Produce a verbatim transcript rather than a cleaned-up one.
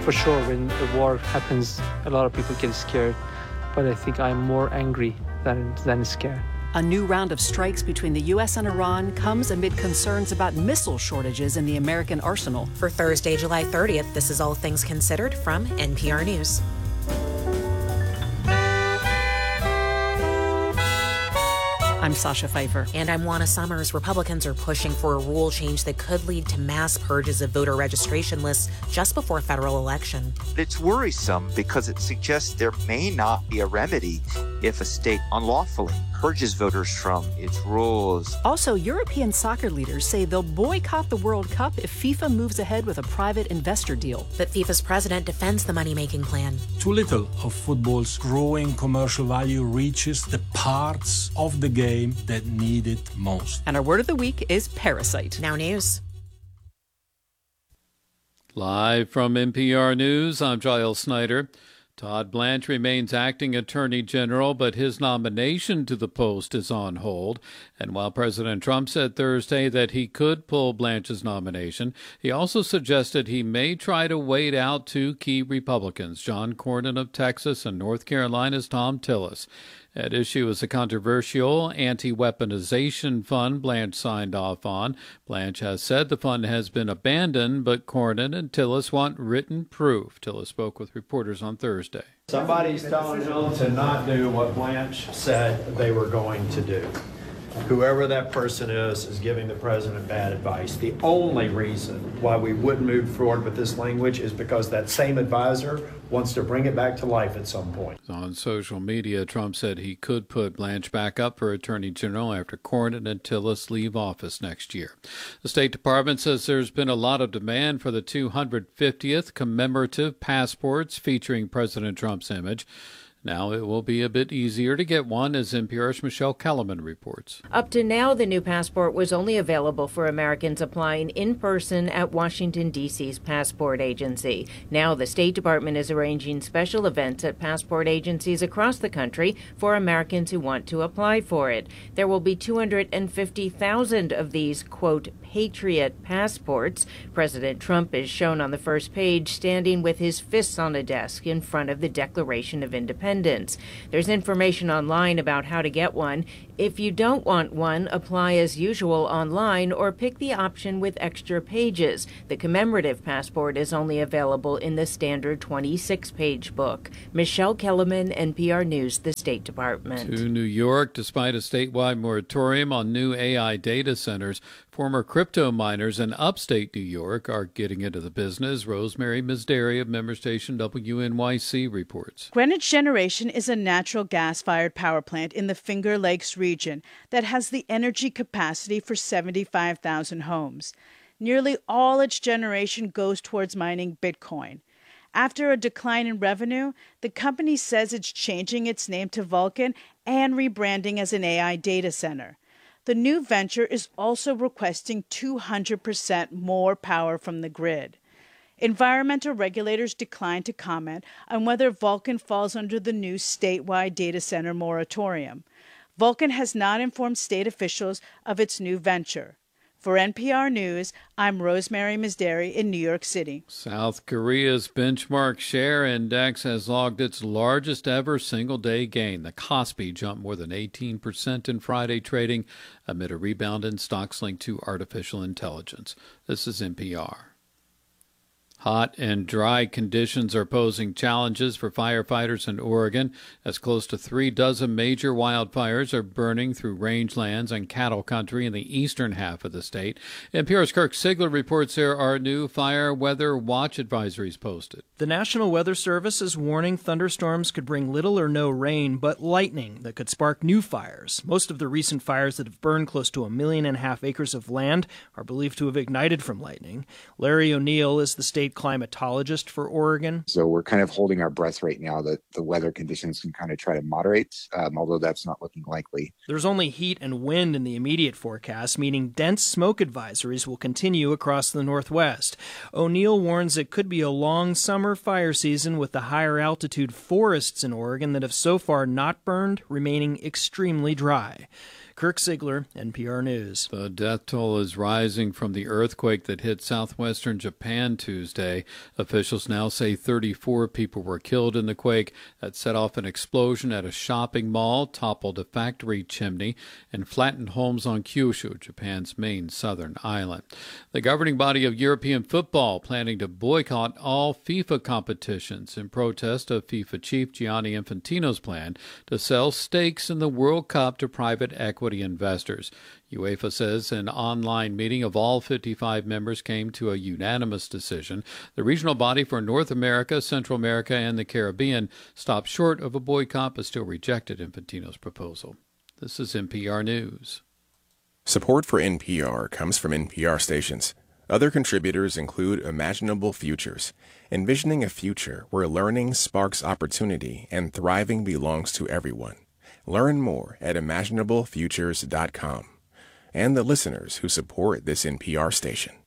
For sure, when a war happens, a lot of people get scared, but I think I'm more angry than, than scared. A new round of strikes between the U S and Iran comes amid concerns about missile shortages in the American arsenal. For Thursday, July thirtieth, this is All Things Considered from N P R News. I'm Sasha Pfeiffer. And I'm Juana Summers. Republicans are pushing for a rule change that could lead to mass purges of voter registration lists just before federal election. It's worrisome because it suggests there may not be a remedy if a state unlawfully purges voters from its rules. Also, European soccer leaders say they'll boycott the World Cup if FIFA moves ahead with a private investor deal. But FIFA's president defends the money-making plan. Too little of football's growing commercial value reaches the parts of the game that need it most. And our word of the week is parasite. Now news. Live from N P R News, I'm Giles Snyder. Todd Blanche remains acting attorney general, but his nomination to the post is on hold. And while President Trump said Thursday that he could pull Blanche's nomination, he also suggested he may try to wait out two key Republicans, John Cornyn of Texas and North Carolina's Thom Tillis. At issue is a controversial anti-weaponization fund Blanche signed off on. Blanche has said the fund has been abandoned, but Cornyn and Tillis want written proof. Tillis spoke with reporters on Thursday. Somebody's telling them to not do what Blanche said they were going to do. Whoever that person is is giving the president bad advice. The only reason why we wouldn't move forward with this language is because that same advisor wants to bring it back to life at some point. On social media, Trump said he could put Blanche back up for Attorney General after Cornyn and Tillis leave office next year. The State Department says there's been a lot of demand for the two hundred fiftieth commemorative passports featuring President Trump's image. Now it will be a bit easier to get one, as N P R's Michelle Kellerman reports. Up to now, the new passport was only available for Americans applying in person at Washington, D C's passport agency. Now the State Department is arranging special events at passport agencies across the country for Americans who want to apply for it. There will be two hundred fifty thousand of these, quote, Patriot passports. President Trump is shown on the first page standing with his fists on a desk in front of the Declaration of Independence. There's information online about how to get one. If you don't want one, apply as usual online or pick the option with extra pages. The commemorative passport is only available in the standard twenty-six page book. Michelle Kellerman, N P R News, the State Department. To New York, despite a statewide moratorium on new A I data centers, former crypto miners in upstate New York are getting into the business. Rosemary Misdary of member station W N Y C reports. Greenwich Generation is a natural gas-fired power plant in the Finger Lakes region that has the energy capacity for seventy-five thousand homes. Nearly all its generation goes towards mining Bitcoin. After a decline in revenue, the company says it's changing its name to Vulcan and rebranding as an A I data center. The new venture is also requesting two hundred percent more power from the grid. Environmental regulators declined to comment on whether Vulcan falls under the new statewide data center moratorium. Vulcan has not informed state officials of its new venture. For N P R News, I'm Rosemary Misdary in New York City. South Korea's benchmark share index has logged its largest ever single-day gain. The Kospi jumped more than eighteen percent in Friday trading amid a rebound in stocks linked to artificial intelligence. This is N P R. Hot and dry conditions are posing challenges for firefighters in Oregon, as close to three dozen major wildfires are burning through rangelands and cattle country in the eastern half of the state. N P R's Kirk Sigler reports there are new fire weather watch advisories posted. The National Weather Service is warning thunderstorms could bring little or no rain, but lightning that could spark new fires. Most of the recent fires that have burned close to a million and a half acres of land are believed to have ignited from lightning. Larry O'Neill is the state climatologist for Oregon. So we're kind of holding our breath right now that the weather conditions can kind of try to moderate, um, although that's not looking likely. There's only heat and wind in the immediate forecast, meaning dense smoke advisories will continue across the Northwest. O'Neill warns it could be a long summer fire season with the higher altitude forests in Oregon that have so far not burned remaining extremely dry. Kirk Ziegler, N P R News. The death toll is rising from the earthquake that hit southwestern Japan Tuesday. Officials now say thirty-four people were killed in the quake that set off an explosion at a shopping mall, toppled a factory chimney, and flattened homes on Kyushu, Japan's main southern island. The governing body of European football planning to boycott all FIFA competitions in protest of FIFA chief Gianni Infantino's plan to sell stakes in the World Cup to private equity investors. UEFA says an online meeting of all fifty-five members came to a unanimous decision. The regional body for North America, Central America, and the Caribbean stopped short of a boycott but still rejected Infantino's proposal. This is N P R News. Support for N P R comes from N P R stations. Other contributors include Imaginable Futures, envisioning a future where learning sparks opportunity and thriving belongs to everyone. Learn more at imaginable futures dot com. And the listeners who support this N P R station.